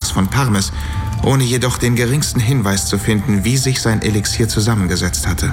Harz von Parmes, ohne jedoch den geringsten Hinweis zu finden, wie sich sein Elixier zusammengesetzt hatte.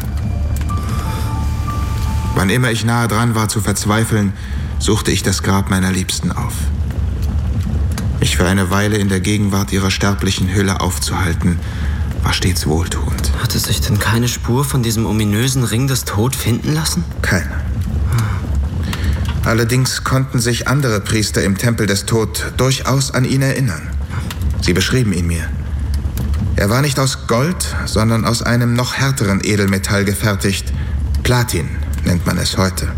Wann immer ich nahe dran war zu verzweifeln, suchte ich das Grab meiner Liebsten auf. Mich für eine Weile in der Gegenwart ihrer sterblichen Hülle aufzuhalten, war stets wohltuend. Hatte sich denn keine Spur von diesem ominösen Ring des Tod finden lassen? Keine. Allerdings konnten sich andere Priester im Tempel des Tod durchaus an ihn erinnern. Sie beschrieben ihn mir. Er war nicht aus Gold, sondern aus einem noch härteren Edelmetall gefertigt. Platin nennt man es heute.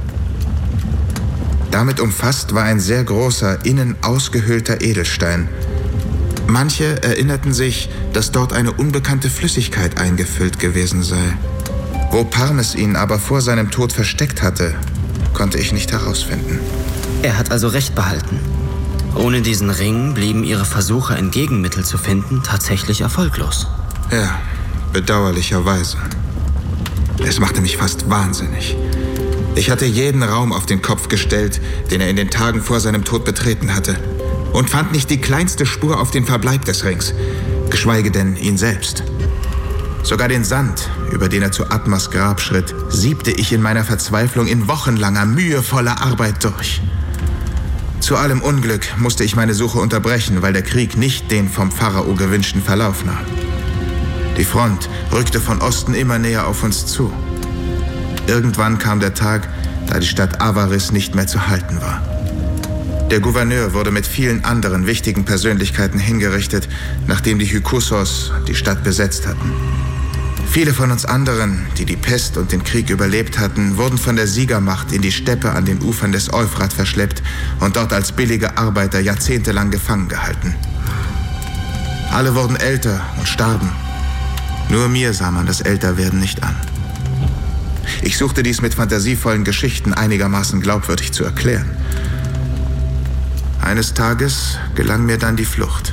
Damit umfasst war ein sehr großer, innen ausgehöhlter Edelstein. Manche erinnerten sich, dass dort eine unbekannte Flüssigkeit eingefüllt gewesen sei. Wo Parmes ihn aber vor seinem Tod versteckt hatte, konnte ich nicht herausfinden. Er hat also recht behalten. Ohne diesen Ring blieben ihre Versuche, ein Gegenmittel zu finden, tatsächlich erfolglos. Ja, bedauerlicherweise. Es machte mich fast wahnsinnig. Ich hatte jeden Raum auf den Kopf gestellt, den er in den Tagen vor seinem Tod betreten hatte, und fand nicht die kleinste Spur auf den Verbleib des Rings, geschweige denn ihn selbst. Sogar den Sand, über den er zu Atmas Grab schritt, siebte ich in meiner Verzweiflung in wochenlanger, mühevoller Arbeit durch. Zu allem Unglück musste ich meine Suche unterbrechen, weil der Krieg nicht den vom Pharao gewünschten Verlauf nahm. Die Front rückte von Osten immer näher auf uns zu. Irgendwann kam der Tag, da die Stadt Avaris nicht mehr zu halten war. Der Gouverneur wurde mit vielen anderen wichtigen Persönlichkeiten hingerichtet, nachdem die Hyksos die Stadt besetzt hatten. Viele von uns anderen, die die Pest und den Krieg überlebt hatten, wurden von der Siegermacht in die Steppe an den Ufern des Euphrat verschleppt und dort als billige Arbeiter jahrzehntelang gefangen gehalten. Alle wurden älter und starben. Nur mir sah man das Älterwerden nicht an. Ich suchte dies mit fantasievollen Geschichten einigermaßen glaubwürdig zu erklären. Eines Tages gelang mir dann die Flucht.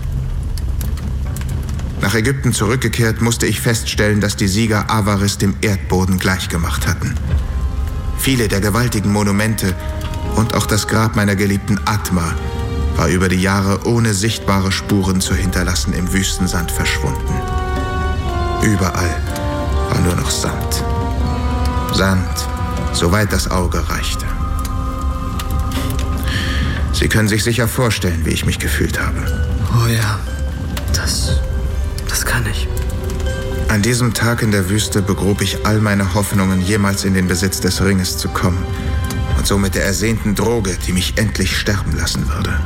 Nach Ägypten zurückgekehrt, musste ich feststellen, dass die Sieger Avaris dem Erdboden gleichgemacht hatten. Viele der gewaltigen Monumente und auch das Grab meiner geliebten Atma war über die Jahre ohne sichtbare Spuren zu hinterlassen im Wüstensand verschwunden. Überall war nur noch Sand. Sand, soweit das Auge reichte. Sie können sich sicher vorstellen, wie ich mich gefühlt habe. Oh ja, das kann ich. An diesem Tag in der Wüste begrub ich all meine Hoffnungen, jemals in den Besitz des Ringes zu kommen und somit der ersehnten Droge, die mich endlich sterben lassen würde.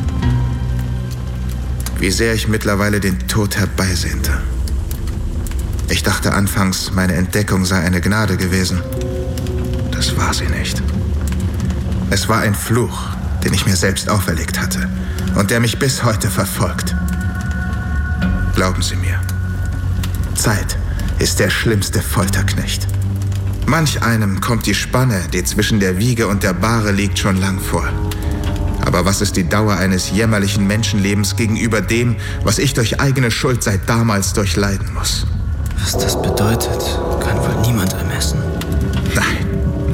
Wie sehr ich mittlerweile den Tod herbeisehnte. Ich dachte anfangs, meine Entdeckung sei eine Gnade gewesen. Das war sie nicht. Es war ein Fluch, den ich mir selbst auferlegt hatte und der mich bis heute verfolgt. Glauben Sie mir, Zeit ist der schlimmste Folterknecht. Manch einem kommt die Spanne, die zwischen der Wiege und der Bahre liegt, schon lang vor. Aber was ist die Dauer eines jämmerlichen Menschenlebens gegenüber dem, was ich durch eigene Schuld seit damals durchleiden muss? Was das bedeutet, kann wohl niemand ermessen. Nein.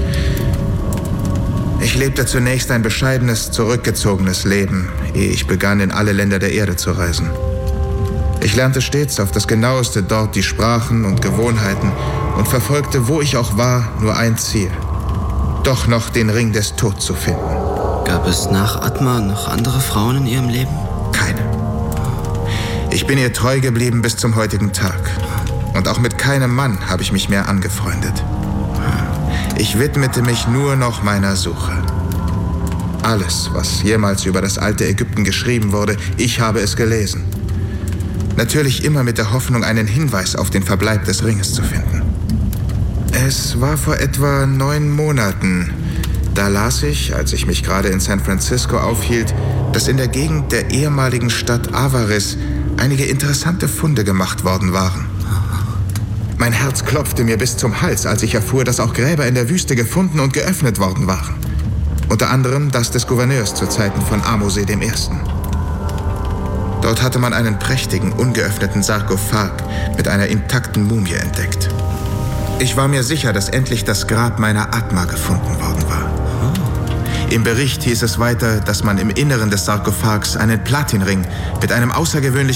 Ich lebte zunächst ein bescheidenes, zurückgezogenes Leben, ehe ich begann, in alle Länder der Erde zu reisen. Ich lernte stets auf das Genaueste dort die Sprachen und Gewohnheiten und verfolgte, wo ich auch war, nur ein Ziel: doch noch den Ring des Todes zu finden. Gab es nach Atma noch andere Frauen in Ihrem Leben? Keine. Ich bin ihr treu geblieben bis zum heutigen Tag. Und auch mit keinem Mann habe ich mich mehr angefreundet. Ich widmete mich nur noch meiner Suche. Alles, was jemals über das alte Ägypten geschrieben wurde, ich habe es gelesen. Natürlich immer mit der Hoffnung, einen Hinweis auf den Verbleib des Ringes zu finden. Es war vor etwa 9 Monaten. Da las ich, als ich mich gerade in San Francisco aufhielt, dass in der Gegend der ehemaligen Stadt Avaris einige interessante Funde gemacht worden waren. Mein Herz klopfte mir bis zum Hals, als ich erfuhr, dass auch Gräber in der Wüste gefunden und geöffnet worden waren. Unter anderem das des Gouverneurs zu Zeiten von Ahmose I. Dort hatte man einen prächtigen, ungeöffneten Sarkophag mit einer intakten Mumie entdeckt. Ich war mir sicher, dass endlich das Grab meiner Atma gefunden worden war. Im Bericht hieß es weiter, dass man im Inneren des Sarkophags einen Platinring mit einem außergewöhnlichen